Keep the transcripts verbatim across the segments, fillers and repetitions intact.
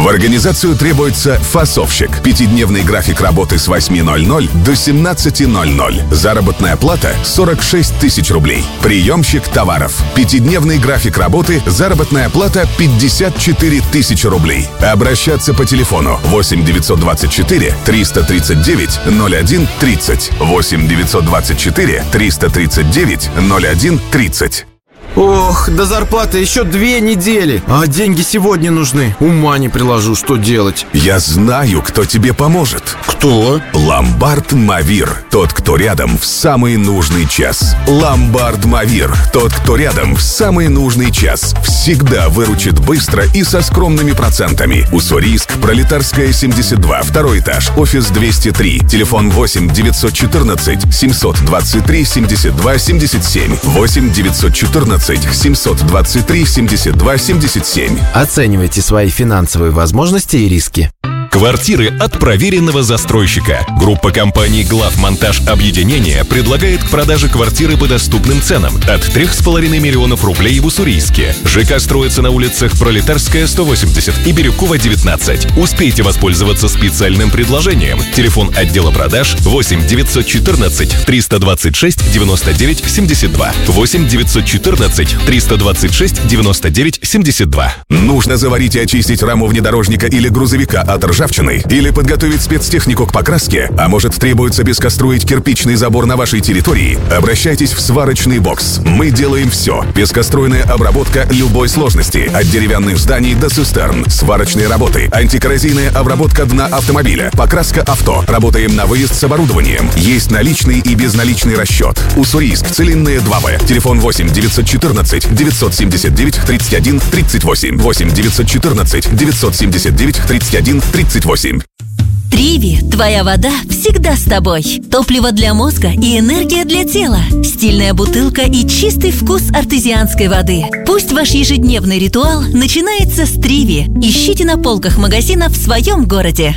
В организацию требуется фасовщик. Пятидневный график работы с восьми ноль-ноль до семнадцати ноль-ноль. Заработная плата сорок шесть тысяч рублей. Приемщик товаров. Пятидневный график работы, заработная плата пятьдесят четыре тысячи рублей. Обращаться по телефону восемь девятьсот двадцать четыре триста тридцать девять ноль один тридцать. восемь девятьсот двадцать четыре триста тридцать девять ноль один тридцать. Ох, до зарплаты еще две недели, а деньги сегодня нужны. Ума не приложу, что делать. Я знаю, кто тебе поможет. Кто? Ломбард Мавир. Тот, кто рядом в самый нужный час. Ломбард Мавир. Тот, кто рядом в самый нужный час. Всегда выручит быстро и со скромными процентами. Уссурийск, Пролетарская, семьдесят два, второй этаж, офис двести три. Телефон восемь девятьсот четырнадцать семьсот двадцать три семьдесят два семьдесят семь. восемь девятьсот четырнадцать семьсот двадцать три семьдесят два семьдесят семь. Оценивайте свои финансовые возможности и риски. Квартиры от проверенного застройщика. Группа компаний «Главмонтаж Объединение» предлагает к продаже квартиры по доступным ценам от трёх с половиной миллионов рублей в Уссурийске. ЖК строится на улицах Пролетарская, сто восемьдесят и Бирюкова, девятнадцать. Успейте воспользоваться специальным предложением. Телефон отдела продаж восемь девятьсот четырнадцать триста двадцать шесть девяносто девять семьдесят два. восемь девятьсот четырнадцать триста двадцать шесть девяносто девять семьдесят два. Нужно заварить и очистить раму внедорожника или грузовика от ржавчины или подготовить спецтехнику к покраске, а может требуется пескоструить кирпичный забор на вашей территории? Обращайтесь в сварочный бокс. Мы делаем все. Пескоструйная обработка любой сложности, от деревянных зданий до цистерн, сварочные работы, антикоррозийная обработка дна автомобиля, покраска авто. Работаем на выезд с оборудованием. Есть наличный и безналичный расчет. Уссурийск, Целинная, два Б. Телефон восемь девятьсот четырнадцать девятьсот семьдесят девять тридцать один тридцать восемь. восемь девятьсот четырнадцать девятьсот семьдесят девять тридцать один тридцать восемь. Триви, твоя вода всегда с тобой. Топливо для мозга и энергия для тела. Стильная бутылка и чистый вкус артезианской воды. Пусть ваш ежедневный ритуал начинается с Триви. Ищите на полках магазинов в своем городе.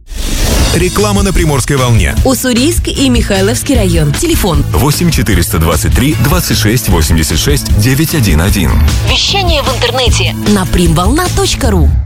Реклама на Приморской волне. Уссурийск и Михайловский район. Телефон восемь четыреста двадцать три двадцать шесть восемьдесят шесть девятьсот одиннадцать. Вещание в интернете на примволна точка ру.